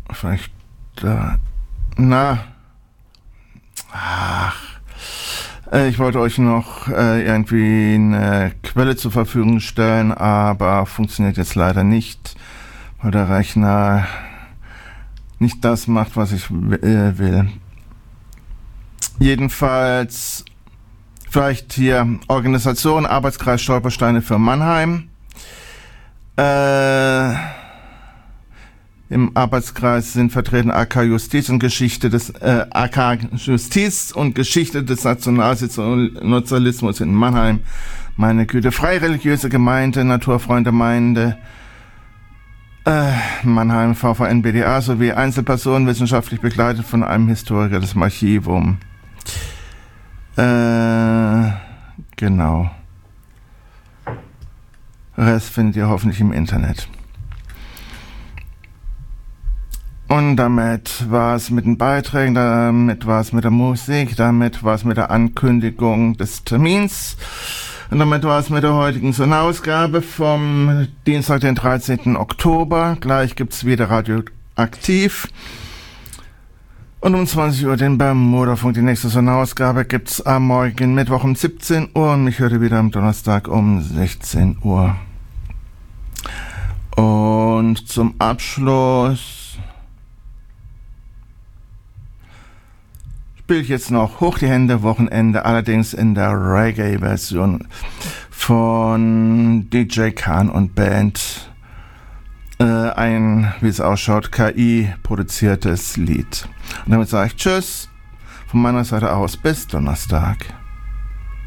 vielleicht da. Na. Ich wollte euch noch irgendwie eine Quelle zur Verfügung stellen, aber funktioniert jetzt leider nicht, weil der Rechner nicht das macht, was ich will. Jedenfalls vielleicht hier Organisation, Arbeitskreis Stolpersteine für Mannheim. Im Arbeitskreis sind vertreten AK Justiz und Geschichte des Nationalsozialismus in Mannheim. Meine Güte, freireligiöse Gemeinde, Naturfreundegemeinde Mannheim, VVN BDA sowie Einzelpersonen wissenschaftlich begleitet von einem Historiker des Archivum. Genau. Rest findet ihr hoffentlich im Internet. Und damit war es mit den Beiträgen, damit war es mit der Musik, damit war es mit der Ankündigung des Termins und damit war es mit der heutigen Sonderausgabe vom Dienstag, den 13. Oktober. Gleich gibt's wieder Radioaktiv. Und um 20 Uhr den Bermuda-Funk. Die nächste Sonderausgabe gibt's am morgigen Mittwoch um 17 Uhr und mich hört ihr wieder am Donnerstag um 16 Uhr. Und zum Abschluss spiele ich jetzt noch Hoch die Hände, Wochenende, allerdings in der Reggae-Version von DJ Khan und Band. Ein, wie es ausschaut, KI-produziertes Lied. Und damit sage ich Tschüss, von meiner Seite aus bis Donnerstag.